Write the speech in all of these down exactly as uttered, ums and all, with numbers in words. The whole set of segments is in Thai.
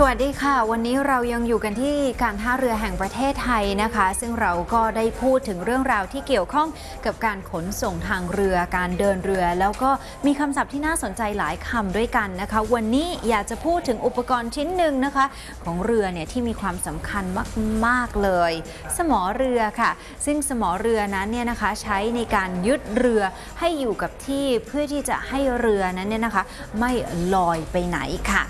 วัสดีค่ะวันนี้เรายังอยู่กันที่การท่าเรือแห่งประเทศไทยนะคะซึ่งเราก็ได้พูดถึงเรื่องราวที่เกี่ยวข้องกับการขนส่งทางเรือการเดินเรือแล้วก็มีคำศัพท์ที่น่าสนใจหลายคำด้วยกันนะคะวันนี้อยากจะพูดถึงอุปกรณ์ชิ้นหนึ่งนะคะของเรือเนี่ยที่มีความสำคัญมากๆเลยสมอเรือค่ะซึ่งสมอเรือนั้นเนี่ยนะคะใช้ในการยึดเรือให้อยู่กับที่เพื่อที่จะให้เรือนั้นเนี่ยนะคะไม่ลอยไปไหนค่ะ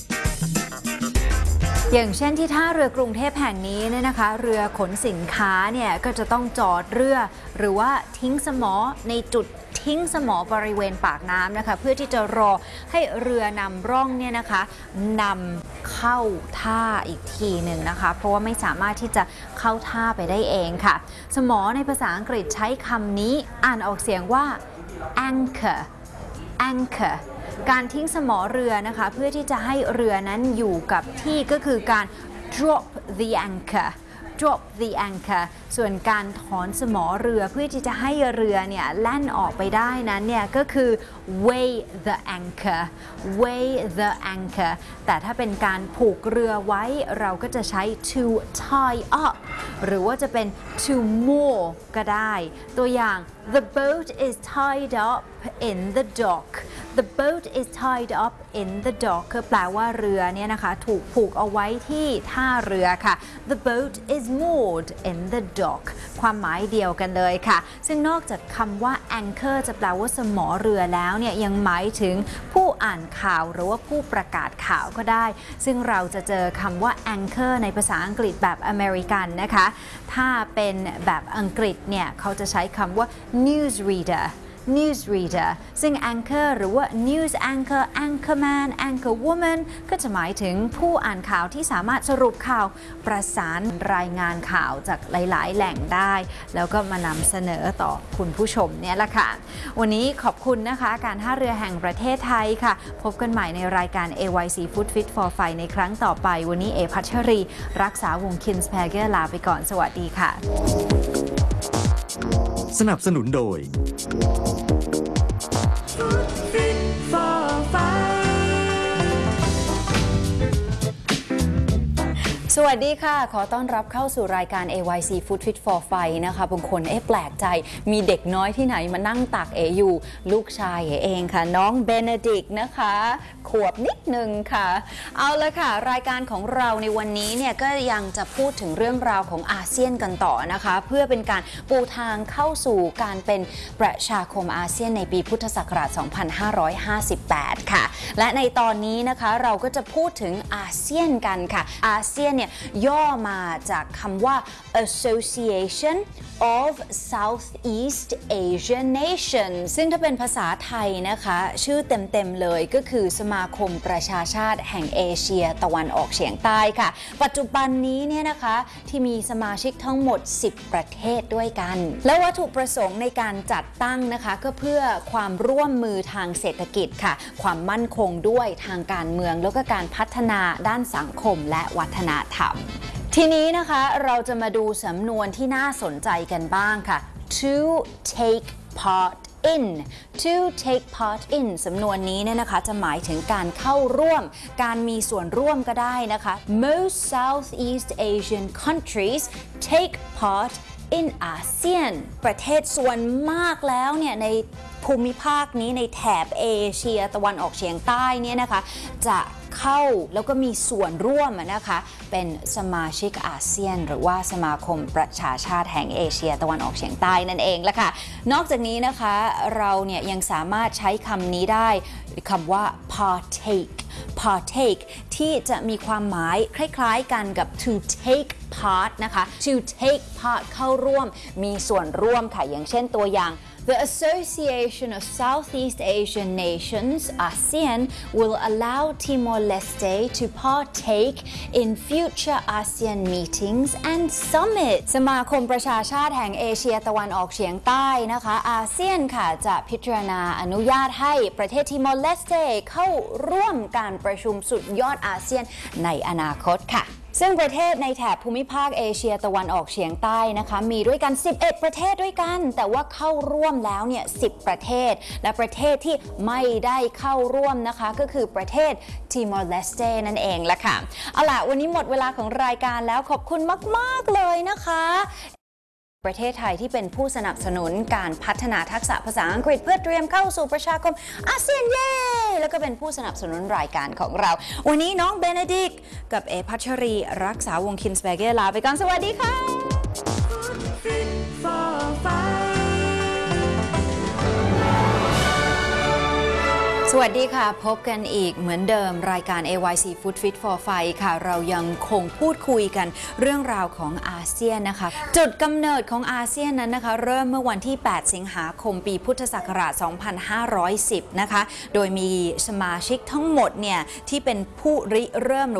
อย่างเช่นที่ท่าเรือกรุงเทพแห่งนี้เนี่ยนะคะเรือขนสินค้าเนี่ยก็จะต้องจอดเรือหรือว่าทิ้งสมอในจุดทิ้งสมอบริเวณปากน้ำนะคะเพื่อที่จะรอให้เรือนำร่องเนี่ยนะคะนำเข้าท่าอีกทีหนึ่งนะคะเพราะว่าไม่สามารถที่จะเข้าท่าไปได้เองค่ะสมอในภาษาอังกฤษใช้คำนี้อ่านออกเสียงว่า anchor anchorการทิ้งสมอเรือนะคะเพื่อที่จะให้เรือนั้นอยู่กับที่ก็คือการ drop the anchor drop the anchor ส่วนการถอนสมอเรือเพื่อที่จะให้เรือเนี่ยแล่นออกไปได้นั้นเนี่ยก็คือ weigh the anchor weigh the anchor แต่ถ้าเป็นการผูกเรือไว้เราก็จะใช้ to tie up หรือว่าจะเป็น to moor ก็ได้ตัวอย่าง the boat is tied up in the dock the boat is tied up in the dock คือแปลว่าเรือเนี่ยนะคะถูกผูกเอาไว้ที่ท่าเรือค่ะ the boat is moored in the dock ความหมายเดียวกันเลยค่ะซึ่งนอกจากคำว่า anchor จะแปลว่าสมอเรือแล้วเนี่ยยังหมายถึงผู้อ่านข่าวหรือว่าผู้ประกาศข่าวก็ได้ซึ่งเราจะเจอคำว่า anchor ในภาษาอังกฤษแบบอเมริกันนะคะถ้าเป็นแบบอังกฤษเนี่ยเขาจะใช้คำว่า news reader newsreader ซึ่ง anchor หรือว่า news anchor anchorman anchorwoman ก็จะหมายถึงผู้อ่านข่าวที่สามารถสรุปข่าวประสานรายงานข่าวจากหลายๆแหล่งได้แล้วก็มานำเสนอต่อคุณผู้ชมเนี่ยแหละค่ะวันนี้ขอบคุณนะคะการท่าเรือแห่งประเทศไทยค่ะพบกันใหม่ในรายการ เอ วาย ซี Food Fit for Fight ในครั้งต่อไปวันนี้เอพัชรีรักษาวงศ์คินส์แพเกอร์ลาไปก่อนสวัสดีค่ะสนับสนุนโดยสวัสดีค่ะขอต้อนรับเข้าสู่รายการ เอ วาย ซี Food Fit for Fight นะคะบางคนเอ๊ะแปลกใจมีเด็กน้อยที่ไหนมานั่งตักเออยู่ลูกชายเอเองค่ะน้องเบเนดิกนะคะขวบนิดนึงค่ะเอาละค่ะรายการของเราในวันนี้เนี่ยก็ยังจะพูดถึงเรื่องราวของอาเซียนกันต่อนะคะเพื่อเป็นการปูทางเข้าสู่การเป็นประชาคมอาเซียนในปีพุทธศักราช สองพันห้าร้อยห้าสิบแปด ค่ะและในตอนนี้นะคะเราก็จะพูดถึงอาเซียนกันค่ะอาเซียนเนี่ยย่อมาจากคำว่า Association of Southeast Asian Nations ซึ่งถ้าเป็นภาษาไทยนะคะชื่อเต็มๆเลยก็คือสมาคมประชาชาติแห่งเอเชียตะวันออกเฉียงใต้ค่ะปัจจุบันนี้เนี่ยนะคะที่มีสมาชิกทั้งหมดสิบประเทศด้วยกันและวัตถุประสงค์ในการจัดตั้งนะคะก็เพื่อความร่วมมือทางเศรษฐกิจค่ะความมั่นคงด้วยทางการเมืองแล้วก็การพัฒนาด้านสังคมและวัฒนธรรมทีนี้นะคะเราจะมาดูสำนวนที่น่าสนใจกันบ้างค่ะ to take part in to take part in สำนวนนี้เนี่ยนะคะจะหมายถึงการเข้าร่วมการมีส่วนร่วมก็ได้นะคะ most Southeast Asian countries take part in อาเซียนประเทศส่วนมากแล้วเนี่ยในภูมิภาคนี้ในแถบเอเชียตะวันออกเฉียงใต้เนี่ยนะคะจะเข้าแล้วก็มีส่วนร่วมนะคะเป็นสมาชิกอาเซียนหรือว่าสมาคมประชาชาติแห่งเอเชียตะวันออกเฉียงใต้นั่นเองละค่ะนอกจากนี้นะคะเราเนี่ยยังสามารถใช้คำนี้ได้คำว่า partake partake ที่จะมีความหมายคล้ายๆกันกับ to take part นะคะ to take part เข้าร่วมมีส่วนร่วมค่ะอย่างเช่นตัวอย่างThe Association of Southeast Asian Nations (อาเซียน) will allow Timor-Leste to partake in future ASEAN meetings and summits สมาคมประชาชาติแห่งเอเชียตะวันออกเฉียงใต้นะคะอาเซียนค่ะจะพิจารณาอนุญาตให้ประเทศ Timor-Leste เข้าร่วมการประชุมสุดยอดอาเซียนในอนาคตค่ะซึ่งประเทศในแถบภูมิภาคเอเชียตะวันออกเฉียงใต้นะคะมีด้วยกันสิบเอ็ดประเทศด้วยกันแต่ว่าเข้าร่วมแล้วเนี่ยสิบประเทศและประเทศที่ไม่ได้เข้าร่วมนะคะก็คือประเทศทิมอร์เลสเตนั่นเองละค่ะเอาล่ะวันนี้หมดเวลาของรายการแล้วขอบคุณมากๆเลยนะคะประเทศไทยที่เป็นผู้สนับสนุนการพัฒนาทักษะภาษาอังกฤษเพื่อเตรียมเข้าสู่ประชาคมอาเซียนเย่แล้วก็เป็นผู้สนับสนุนรายการของเราวันนี้น้องเบเนดิกกับเอพัชรีรักษาวงคินสเบเกลาไปก่อนสวัสดีค่ะสวัสดีค่ะพบกันอีกเหมือนเดิมรายการ เอ วาย ซี Food Fit for Fight ค่ะเรายังคงพูดคุยกันเรื่องราวของอาเซียนนะคะจุดกำเนิดของอาเซียนนั้นนะคะเริ่มเมื่อวันที่แปดสิงหาคมปีพุทธศักราชสองพันห้าร้อยสิบนะคะโดยมีสมาชิกทั้งหมดเนี่ยที่เป็นผู้ริเริ่ม